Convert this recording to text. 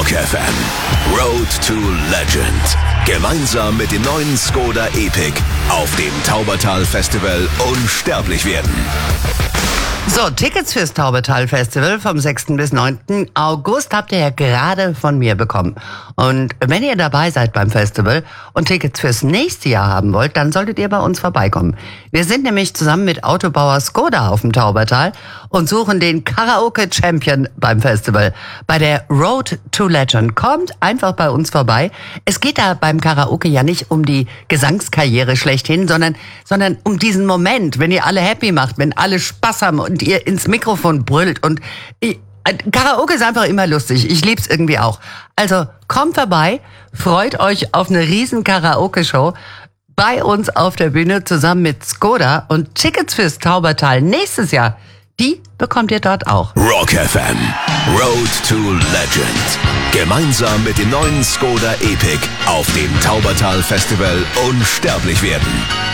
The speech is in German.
Rock FM. Road to Legend. Gemeinsam mit dem neuen Skoda Epic auf dem Taubertal Festival unsterblich werden. So, Tickets fürs Taubertal Festival vom 6. bis 9. August habt ihr ja gerade von mir bekommen. Und wenn ihr dabei seid beim Festival und Tickets fürs nächste Jahr haben wollt, dann solltet ihr bei uns vorbeikommen. Wir sind nämlich zusammen mit Autobauer Skoda auf dem Taubertal und suchen den Karaoke-Champion beim Festival. Bei der Road to Legend. Kommt einfach bei uns vorbei. Es geht da beim Karaoke ja nicht um die Gesangskarriere schlechthin, sondern um diesen Moment, wenn ihr alle happy macht, wenn alle Spaß haben und ihr ins Mikrofon brüllt. Und Karaoke ist einfach immer lustig. Ich lieb's irgendwie auch. Also kommt vorbei, freut euch auf eine riesen Karaoke-Show bei uns auf der Bühne zusammen mit Skoda, und Tickets fürs Taubertal nächstes Jahr, die bekommt ihr dort auch. Rock FM. Road to Legend. Gemeinsam mit dem neuen Skoda Epic auf dem Taubertal Festival unsterblich werden.